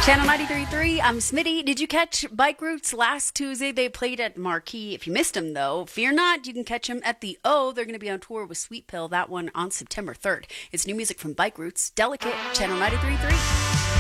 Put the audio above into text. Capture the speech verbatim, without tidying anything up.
Channel ninety-three point three, I'm Smitty. Did you catch Bike Roots last Tuesday? They played at Marquee. If you missed them, though, fear not. You can catch them at the O. They're going to be on tour with Sweet Pill, that one on September third. It's new music from Bike Roots, Delicate, Channel ninety-three point three.